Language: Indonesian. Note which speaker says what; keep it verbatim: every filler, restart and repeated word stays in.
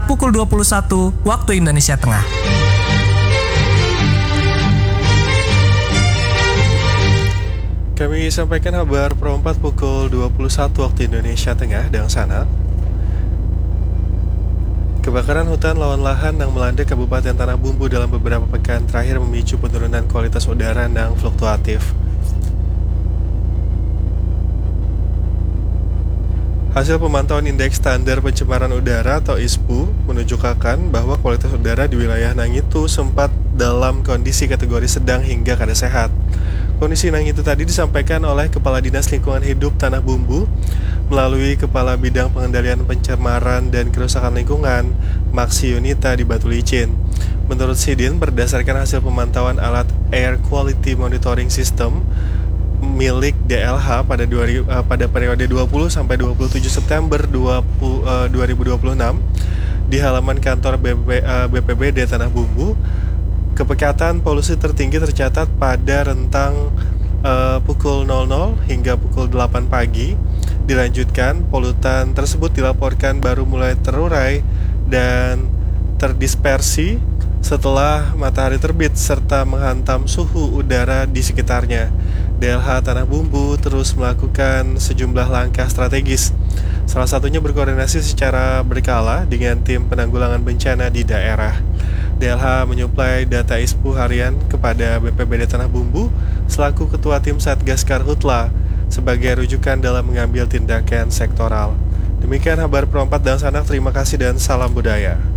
Speaker 1: pukul dua puluh satu waktu Indonesia Tengah.
Speaker 2: Kami sampaikan kabar perempat pukul dua puluh satu waktu Indonesia Tengah dan sana. Kebakaran hutan lawan lahan yang melanda Kabupaten Tanah Bumbu dalam beberapa pekan terakhir memicu penurunan kualitas udara yang fluktuatif. Hasil pemantauan Indeks Standar Pencemaran Udara atau I S P U menunjukkan bahwa kualitas udara di wilayah Nang itu sempat dalam kondisi kategori sedang hingga kada sehat. Kondisi Nang itu tadi disampaikan oleh Kepala Dinas Lingkungan Hidup Tanah Bumbu melalui Kepala Bidang Pengendalian Pencemaran dan Kerusakan Lingkungan, Maksi Yunita di Batu Licin. Menurut Sidin, berdasarkan hasil pemantauan alat Air Quality Monitoring System milik D L H pada dua, uh, pada periode dua puluh sampai dua puluh tujuh September dua ribu dua puluh enam di halaman kantor B P, uh, B P B D Tanah Bumbu, kepekatan polusi tertinggi tercatat pada rentang uh, pukul nol nol hingga pukul delapan pagi. Dilanjutkan, polutan tersebut dilaporkan baru mulai terurai dan terdispersi setelah matahari terbit serta menghantam suhu udara di sekitarnya. D L H Tanah Bumbu terus melakukan sejumlah langkah strategis, salah satunya berkoordinasi secara berkala dengan tim penanggulangan bencana di daerah. D L H menyuplai data I S P U harian kepada B P B D Tanah Bumbu selaku Ketua Tim Satgas Karhutla sebagai rujukan dalam mengambil tindakan sektoral. Demikian kabar perempat dan sanak, terima kasih dan salam budaya.